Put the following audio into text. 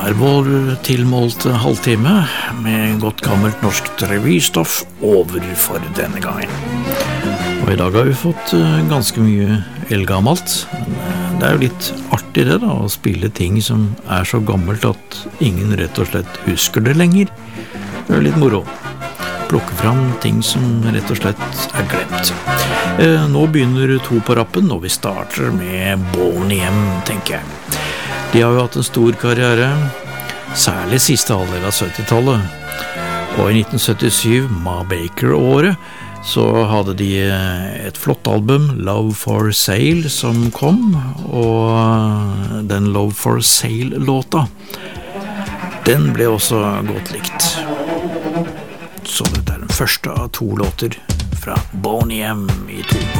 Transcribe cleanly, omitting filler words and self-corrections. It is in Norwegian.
vår tilmålte halvtime med godt gammelt norsk revystoff over for denne gangen. Og i dag har vi fått ganske mye eldgammelt, men det jo litt artig det da, å spille ting som så gammelt at ingen rett og slett husker det lenger. Det litt moro. Plukke fram ting som rett og slett glemt. Nå begynner to på rappen, og vi starter med Boney M, tenker jeg. De har jo hatt en stor karriere, særlig siste halvdel av 70-tallet. Og i 1977, Ma Baker-året, så hadde de et flott album, Love for Sale, som kom, og den Love for Sale-låta, den ble også godt likt. Så dette den første av to låter fra Boney M i to